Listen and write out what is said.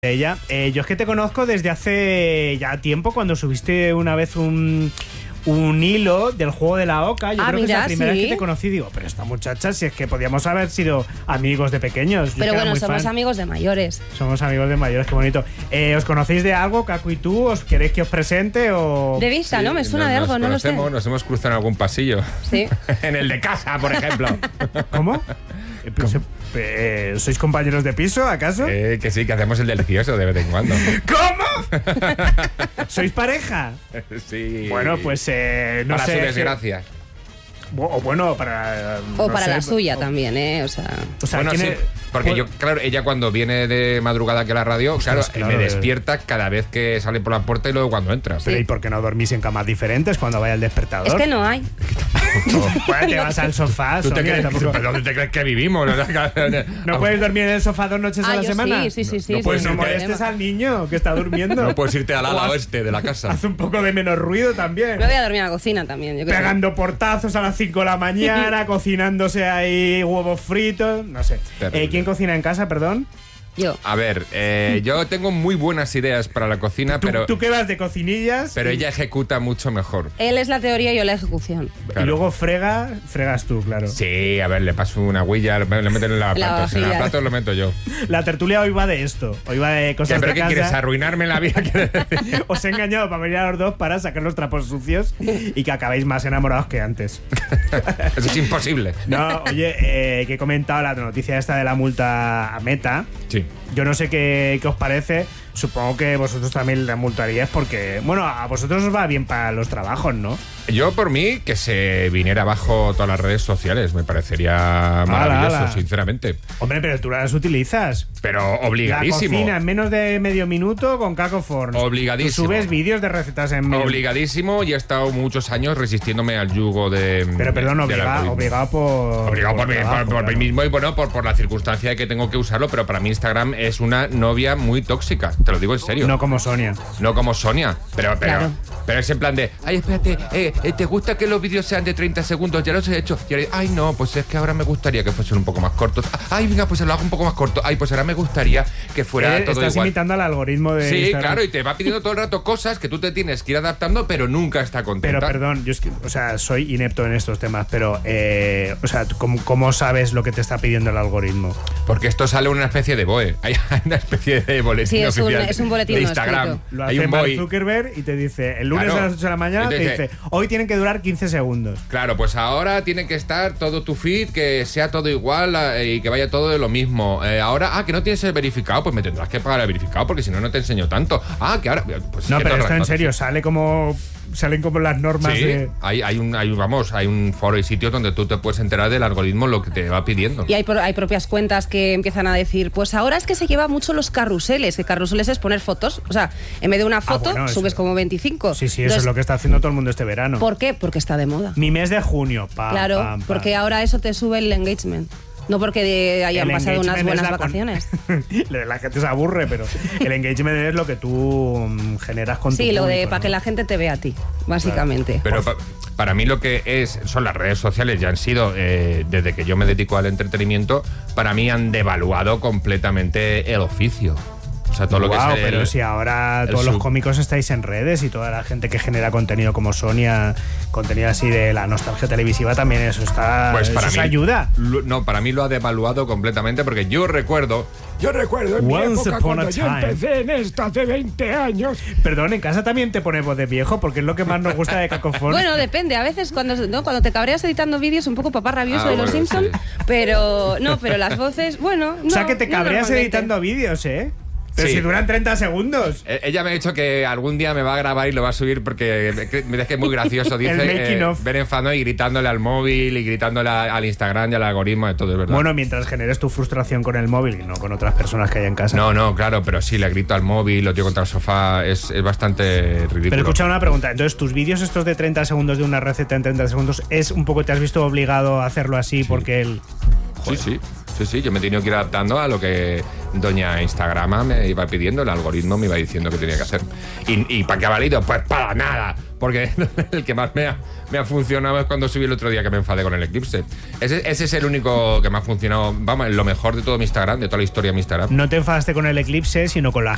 ella. Yo es que te conozco desde hace ya tiempo, cuando subiste una vez un hilo del juego de la oca. Yo creo que es la primera vez que te conocí. Digo, pero esta muchacha, si es que podíamos haber sido amigos de pequeños. Pero bueno, somos amigos de mayores. Somos amigos de mayores, qué bonito. ¿Os conocéis de algo, Caco y tú? ¿Os queréis que os presente o...? De vista, sí, ¿no? Me suena de algo, no lo sé. Nos hemos cruzado en algún pasillo. Sí. En el de casa, por ejemplo. ¿Cómo? ¿Sois compañeros de piso, acaso? Que sí, que hacemos el delicioso de vez en cuando. ¿Cómo? ¿Sois pareja? Sí. Bueno, pues no para sé. Para su desgracia. O bueno, para... O no para la suya tamsea, también, O sea bueno, sí, porque yo, claro, ella cuando viene de madrugada aquí a la radio, claro, me despierta cada vez que sale por la puerta y luego cuando entra. Pero ¿y por qué no dormís en camas diferentes cuando vaya el despertador? Es que no hay. Bueno, te vas al sofá, Sonia, ¿Dónde te crees que vivimos? ¿No puedes dormir en el sofá 2 noches a la semana? Sí. Pues no molestes al niño que está durmiendo. No puedes irte al ala oeste de la casa. Haz un poco de menos ruido también. Me voy a dormir en la cocina también. Yo Pegando portazos a las 5 de la mañana, cocinándose ahí huevos fritos, no sé. ¿Quién cocina en casa, perdón? Yo. A ver, yo tengo muy buenas ideas para la cocina, pero... ¿Tú qué vas de cocinillas? Pero ella ejecuta mucho mejor. Él es la teoría y yo la ejecución. Claro. Y luego fregas tú, claro. Sí, a ver, le paso una huilla, le meten en la platos. En la platos lo meto yo. La tertulia hoy va de esto. Hoy va de cosas de casa. ¿Pero qué quieres? ¿Arruinarme la vida? Os he engañado para venir a los dos para sacar los trapos sucios y que acabéis más enamorados que antes. Eso es imposible. No, oye, que he comentado la noticia esta de la multa a Meta. Sí. Yo no sé qué os parece. Supongo que vosotros también la multaríais porque, bueno, a vosotros os va bien para los trabajos, ¿no? Yo, por mí, que se viniera abajo todas las redes sociales. Me parecería maravilloso, sinceramente. Hombre, pero tú las utilizas. Pero obligadísimo. La cocina en menos de medio minuto con Caco Forns. Obligadísimo. Tú subes vídeos de recetas en... Obligadísimo, y he estado muchos años resistiéndome al yugo de... Pero perdón, obligado por mí mismo y bueno, por la circunstancia de que tengo que usarlo, pero para mí Instagram es una novia muy tóxica. Te lo digo en serio. No como Sonia. No como Sonia. Pero es en plan de... Ay, espérate, ¿te gusta que los vídeos sean de 30 segundos? Ya los he hecho. Y ahora, ay, no, pues es que ahora me gustaría que fuesen un poco más cortos. Ay, venga, pues lo hago un poco más corto. Ay, pues ahora me gustaría que fuera todo igual. Estás imitando al algoritmo de Instagram. Claro, y te va pidiendo todo el rato cosas que tú te tienes que ir adaptando, pero nunca está contenta. Pero perdón, yo es que, soy inepto en estos temas, pero, ¿cómo sabes lo que te está pidiendo el algoritmo? Porque esto sale una especie de BOE. Hay una especie de boletín oficial. Es un boletín de Instagram. No lo hace Mark Zuckerberg y te dice, el lunes a las 8 de la mañana, te dice, hoy tienen que durar 15 segundos. Claro, pues ahora tiene que estar todo tu feed, que sea todo igual y que vaya todo de lo mismo. Ahora, que no tienes el verificado, pues me tendrás que pagar el verificado porque si no, no te enseño tanto. Que ahora... Pues no, pero esto en serio, salen como las normas de... Hay un foro y sitio donde tú te puedes enterar del algoritmo, lo que te va pidiendo. Y hay propias cuentas que empiezan a decir, pues ahora es que se lleva mucho los carruseles, que carruseles es poner fotos, o sea, en vez de una foto subes como 25. Sí, entonces, eso es lo que está haciendo todo el mundo este verano. ¿Por qué? Porque está de moda. Mi mes de junio, Claro, porque ahora eso te sube el engagement. No porque hayan pasado unas buenas vacaciones. La gente se aburre, pero el engagement es lo que tú generas con tu público. Sí, lo de para que la gente te vea a ti, básicamente. Claro. Pero para mí lo que son las redes sociales, ya han sido, desde que yo me dedico al entretenimiento, para mí han devaluado completamente el oficio. O sea, todo lo que es pero si ahora todos los cómicos estáis en redes y toda la gente que genera contenido como Sonia, contenido así de la nostalgia televisiva, también eso está... Pues para mí ayuda. Para mí lo ha devaluado completamente porque yo recuerdo en mi época cuando yo empecé en esto hace 20 años. Perdón, en casa también te pone voz de viejo porque es lo que más nos gusta de Caco Forns. Bueno, depende. A veces cuando te cabreas editando vídeos, un poco papá rabioso de los Simpsons, sí. pero las voces, bueno... O sea, que te cabreas editando vídeos, ¿eh? Pero si duran 30 segundos. Ella me ha dicho que algún día me va a grabar y lo va a subir porque me deje muy gracioso. Dice ver enfado y gritándole al móvil y gritándole al Instagram y al algoritmo de todo, es verdad. Bueno, mientras generes tu frustración con el móvil y no con otras personas que hay en casa. No, claro, pero sí, le grito al móvil, lo tiro contra el sofá, es bastante ridículo. Pero escucha una pregunta, entonces tus vídeos estos de 30 segundos de una receta en 30 segundos, ¿es un poco te has visto obligado a hacerlo así porque él... Sí, yo me he tenido que ir adaptando a lo que doña Instagrama me iba pidiendo, el algoritmo me iba diciendo que tenía que hacer. ¿Y para qué ha valido? Pues para nada, porque el que más me ha funcionado es cuando subí el otro día que me enfadé con el eclipse. Ese es el único que me ha funcionado, vamos, lo mejor de todo mi Instagram, de toda la historia de mi Instagram. No te enfadaste con el eclipse, sino con la